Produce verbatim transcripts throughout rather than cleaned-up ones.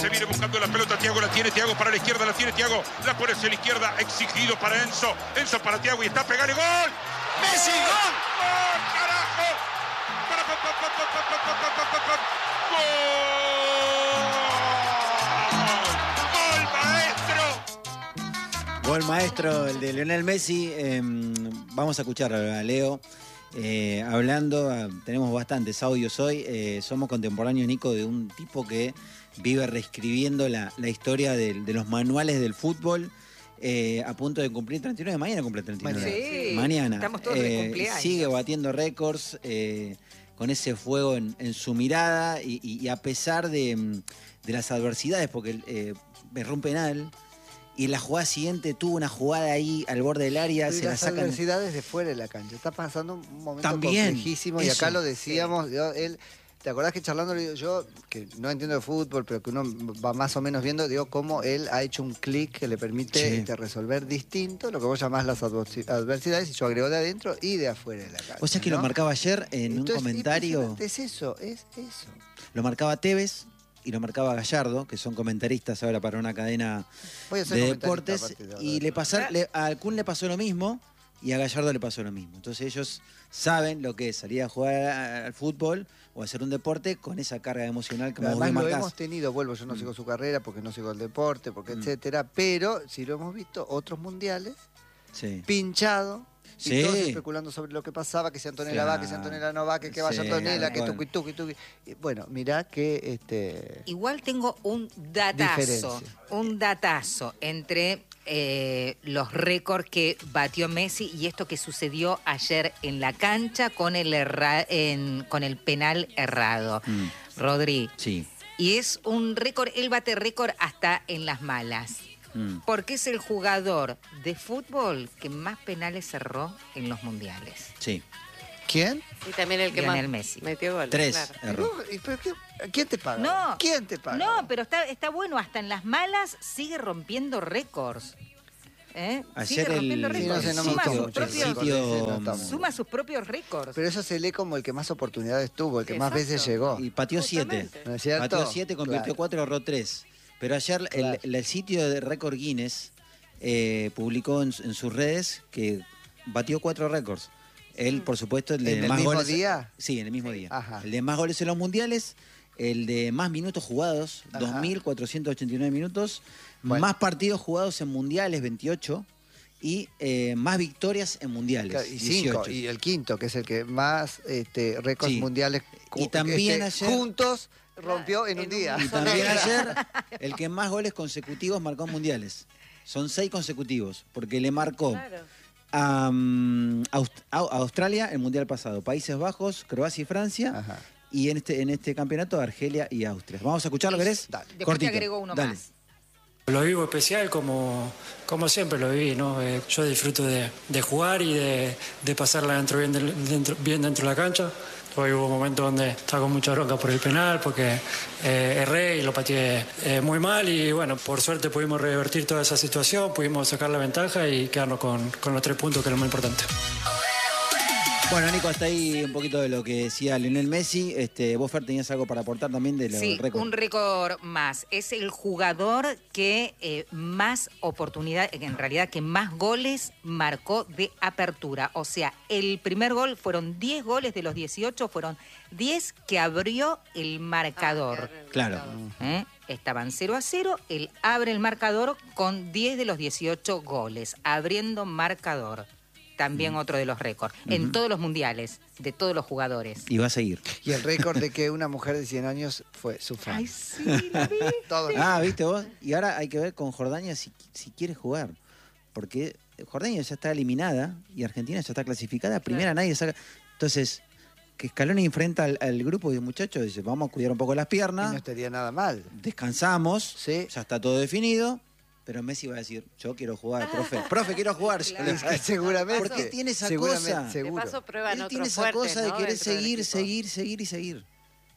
se viene buscando la pelota, Thiago la tiene, Thiago para la izquierda, la tiene Thiago, la pone hacia la izquierda, exigido para Enzo, Enzo para Thiago y está pegando gol. ¡Messi, gol! ¡Gol, carajo! ¡Gol! ¡Gol, maestro! Gol maestro, el de Lionel Messi. Eh, vamos a escuchar a Leo eh, hablando. Tenemos bastantes audios hoy. Eh, somos contemporáneos, Nico, de un tipo que vive reescribiendo la, la historia de, de los manuales del fútbol. Eh, a punto de cumplir treinta y nueve. Mañana cumple treinta y nueve. Sí, mañana. Estamos todos de Eh, cumpleaños. sigue batiendo récords eh, con ese fuego en, en su mirada y, y, y a pesar de, de las adversidades, porque eh, erró un penal. Y en la jugada siguiente tuvo una jugada ahí al borde del área. Y se las la sacan. adversidades de fuera de la cancha. Está pasando un momento También, complejísimo. Y eso. acá lo decíamos. Sí. Yo, él, ¿te acordás que charlando le digo yo, que no entiendo de fútbol, pero que uno va más o menos viendo, digo, cómo él ha hecho un clic que le permite Sí. este, resolver distinto lo que vos llamás las adversidades, y yo agrego de adentro y de afuera de la cancha. O sea que ¿no? lo marcaba ayer en Entonces, un comentario. Es eso, es eso. Lo marcaba Tevez y lo marcaba Gallardo, que son comentaristas ahora para una cadena Voy a ser de comentarista deportes. aparte de ahora. Y le pasaron, le, a Kun le pasó lo mismo y a Gallardo le pasó lo mismo. Entonces ellos saben lo que es salir a jugar al fútbol o hacer un deporte con esa carga emocional que vos Además bien lo marcás. hemos tenido, vuelvo, yo no Mm. sigo su carrera porque no sigo el deporte, porque Mm. etcétera, pero si lo hemos visto, otros mundiales, Sí. pinchado, Sí. y todos especulando sobre lo que pasaba, que si Antonella Sí. va, que si Antonella no va, que, que vaya Sí, Antonella, que bueno. tuqui, tuqui, tuqui. Y bueno, mirá que este Igual tengo un datazo, Diferencia. un datazo entre eh, los récords que batió Messi y esto que sucedió ayer en la cancha con el, erra, en, con el penal errado. Mm. Rodri. Sí. Y es un récord, él bate récord hasta en las malas. Mm. Porque es el jugador de fútbol que más penales cerró en los mundiales. Sí. ¿quién? Y también el que Lionel más Messi. metió goles. Tres. Claro. Erró. No, y pero ¿qué- ¿Quién te paga? No. ¿Quién te paga? No, pero está, está bueno, hasta en las malas sigue rompiendo récords. ¿Eh? Sigue Ayer rompiendo el, Sí, no récords. sé, no me suma, gustó sus mucho el propios, sitio- sitio suma sus propios récords. Pero eso se lee como el que más oportunidades tuvo, el que más Exacto. veces llegó. y pateó siete. Justamente. ¿No es cierto? Pateó siete, convirtió Claro. cuatro, erró tres. Pero ayer el- Claro. el, el sitio de récord Guinness eh, publicó en, en sus redes que batió cuatro récords. Él, por supuesto, el de ¿En el más mismo goles. día? Sí, en el mismo día. Ajá. El de más goles en los mundiales, el de más minutos jugados, Ajá. dos mil cuatrocientos ochenta y nueve minutos, Bueno. más partidos jugados en mundiales, veintiocho, y eh, más victorias en mundiales, Claro, y cinco, dieciocho. y el quinto, que es el que más este, récords Sí. mundiales Y cu- también este, ayer- juntos rompió en un En un día. Y también ayer, el que más goles consecutivos marcó en mundiales. Son seis consecutivos, porque le marcó Claro. a, um, Aust- a- a Australia el mundial pasado, Países Bajos, Croacia y Francia, Ajá. y en este, en este campeonato Argelia y Austria. Vamos a escucharlo, ¿querés? Dale. Después te Cortito. agregó uno Dale. más. Lo vivo especial como, como siempre lo viví, ¿no? Eh, yo disfruto de, de jugar y de, de pasarla dentro, bien, del- dentro, bien dentro de la cancha. Hoy hubo momentos donde estaba con mucha bronca por el penal porque eh, erré y lo pateé eh, muy mal y bueno, por suerte pudimos revertir toda esa situación, pudimos sacar la ventaja y quedarnos con, con los tres puntos que es lo más importante. Bueno, Nico, hasta ahí un poquito de lo que decía Lionel Messi. Este, vos, Fer, tenías algo para aportar también de los Sí, récords. un récord más. Es el jugador que eh, más oportunidad, en realidad que más goles marcó de apertura. O sea, el primer gol fueron diez goles de los dieciocho, fueron diez que abrió el marcador. Claro. ¿Eh? Estaban cero a cero, él abre el marcador con diez de los dieciocho goles, abriendo marcador. También otro de los récords. En todos los mundiales, de todos los jugadores. Y va a seguir. Y el récord de que una mujer de cien años fue su fan. Ay, sí, lo vi. Todo. Ah, ¿viste vos? Y ahora hay que ver con Jordania si, si quiere jugar. Porque Jordania ya está eliminada y Argentina ya está clasificada. Primera nadie saca. Entonces, que Scaloni enfrenta al, al grupo de muchachos, dice, vamos a cuidar un poco las Y piernas, no estaría nada mal. descansamos, Sí. ya está todo definido. Pero Messi va a decir, yo quiero jugar, profe. Profe, quiero jugar. Yo le- Es que seguramente. Porque tiene esa seguramente, cosa. Seguro. De paso prueban Él otros tiene esa fuertes, cosa de ¿no? querer dentro del seguir, equipo. seguir, seguir y seguir.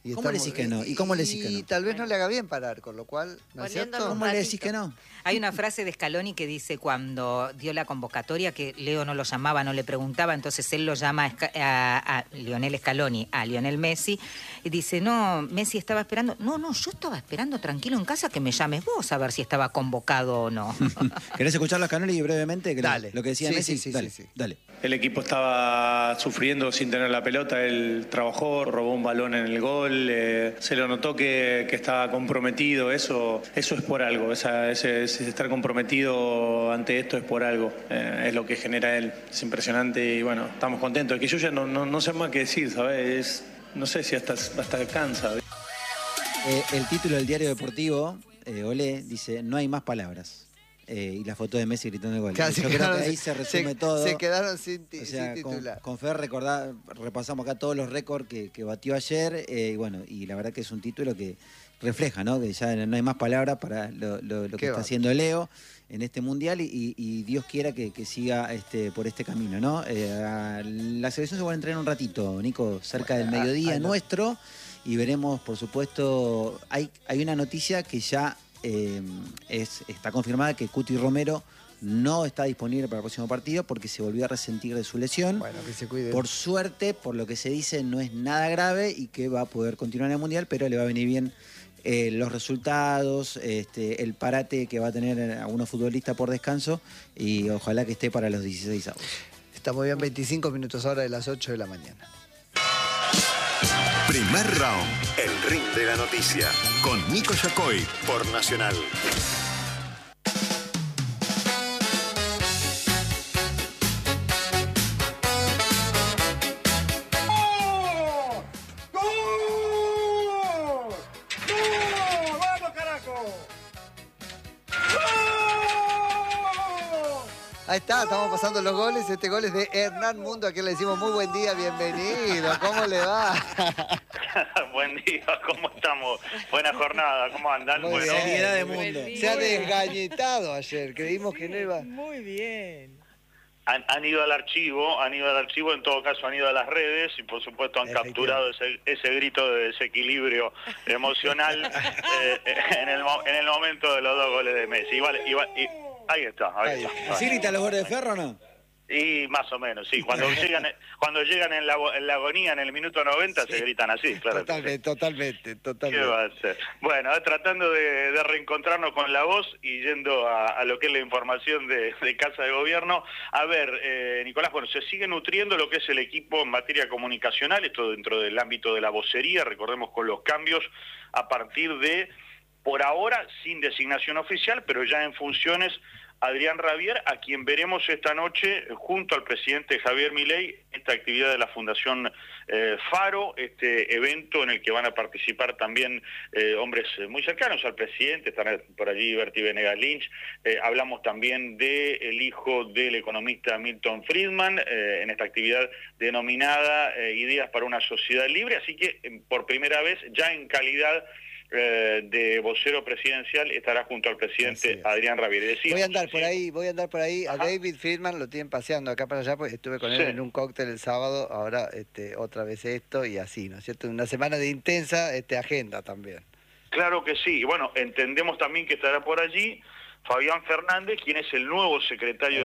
Y ¿Cómo le decís que no? ¿Y cómo le decís que no? Y tal vez no le haga bien parar, con lo cual, ¿no es Poniéndolo cierto? ¿Cómo le decís que no? Hay una frase de Scaloni que dice cuando dio la convocatoria que Leo no lo llamaba, no le preguntaba, entonces él lo llama a, Sca- a, a Lionel Scaloni, a Lionel Messi, y dice, no, Messi estaba esperando. No, no, yo estaba esperando tranquilo en casa que me llames vos a ver si estaba convocado o no. ¿Querés escucharlo a Scaloni brevemente? Que lo- Dale. Lo que decía Sí, Messi. sí, sí, dale, sí, sí. dale. El equipo estaba sufriendo sin tener la pelota, él trabajó, robó un balón en el gol, eh, se lo notó que, que estaba comprometido, eso, eso es por algo, esa, ese, ese estar comprometido ante esto es por algo, eh, es lo que genera él, es impresionante y bueno, estamos contentos, es que yo ya no, no, no sé más qué decir, ¿sabes? Es, no sé si hasta, hasta cansa. Eh, el título del diario deportivo, eh, Olé, dice, no hay más palabras. Eh, y la foto de Messi gritando el gol. Claro, Yo se creo que quedaron ahí sin- se resume se- todo. Se quedaron sin, ti- O sea, sin con, titular. con Fer recordá- repasamos acá todos los récords que, que batió ayer, eh, y bueno, y la verdad que es un título que refleja, ¿no? Que ya no hay más palabras para lo, lo- lo que Qué está va. haciendo Leo en este mundial y, y- y Dios quiera que, que siga este, por este camino, ¿no? Eh, a- la selección se va a entrenar un ratito, Nico, cerca del Bueno, ah, mediodía ah, no. nuestro, y veremos, por supuesto, hay, hay una noticia que ya eh, es, está confirmada que Cuti Romero no está disponible para el próximo partido porque se volvió a resentir de su lesión. Bueno, que se cuide. Por suerte, por lo que se dice, no es nada grave y que va a poder continuar en el Mundial, pero le va a venir bien eh, los resultados, este, el parate que va a tener algunos futbolistas por descanso y ojalá que esté para los dieciséis avos. Está muy bien, veinticinco minutos ahora de las ocho de la mañana. Primer round, el ring de la noticia, con Nico Yacoy por Nacional. Ahí está, estamos pasando los goles. Este gol es de Hernán Mundo, a quien le decimos muy buen día, bienvenido. ¿Cómo le va? Buen día, ¿cómo estamos? Buena jornada, ¿cómo andan? Muy Bueno, bien. Seriedad de mundo. Se ha desgañetado ayer, creímos que no iba. Muy bien. han, han ido al archivo, han ido al archivo, en todo caso han ido a las redes y por supuesto han capturado ese, ese grito de desequilibrio emocional eh, en, el, mo- en el momento de los dos goles de Messi. Igual, igual, y, ahí está, ahí, Ahí está. ¿Sí grita los goles de Ferro o no? Y más o menos, sí. Cuando llegan, cuando llegan en, la, en la agonía en el minuto noventa se gritan así, claro. Totalmente, totalmente, ¿Qué totalmente. va a ser? Bueno, tratando de, de reencontrarnos con la voz y yendo a, a lo que es la información de, de Casa de Gobierno. A ver, eh, Nicolás, bueno, se sigue nutriendo lo que es el equipo en materia comunicacional, esto dentro del ámbito de la vocería, recordemos con los cambios a partir de, por ahora, sin designación oficial, pero ya en funciones, Adrián Rabier, a quien veremos esta noche junto al presidente Javier Milei, esta actividad de la Fundación eh, Faro, este evento en el que van a participar también eh, hombres muy cercanos al presidente, están por allí Bertie Venegas Lynch, eh, hablamos también del hijo del economista Milton Friedman, eh, en esta actividad denominada eh, Ideas para una Sociedad Libre, así que eh, por primera vez, ya en calidad Eh, de vocero presidencial, estará junto al presidente Adrián Rabier. Decía, Voy a andar por sí. ahí, voy a andar por ahí. A Ajá. David Friedman lo tienen paseando acá para allá, porque estuve con él Sí. en un cóctel el sábado, ahora este, otra vez esto y así, ¿no es cierto? Una semana de intensa este, agenda también. Claro que sí. Y bueno, entendemos también que estará por allí Fabián Fernández, quien es el nuevo secretario